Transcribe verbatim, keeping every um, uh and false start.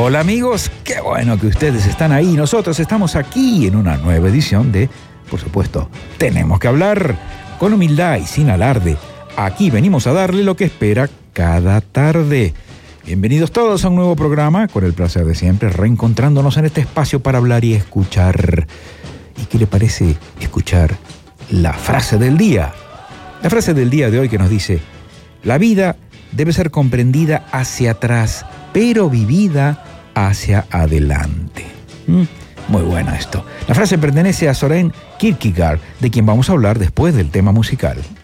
Hola amigos, qué bueno que ustedes están ahí. Nosotros estamos aquí en una nueva edición de, por supuesto, Tenemos que hablar. Con humildad y sin alarde, aquí venimos a darle lo que espera cada tarde. Bienvenidos todos a un nuevo programa, con el placer de siempre, reencontrándonos en este espacio para hablar y escuchar. ¿Y qué le parece escuchar la frase del día? La frase del día de hoy que nos dice: la vida debe ser comprendida hacia atrás, pero vivida hacia adelante. ¿Mm? Muy buena esto. La frase pertenece a Søren Kierkegaard, de quien vamos a hablar después del tema musical.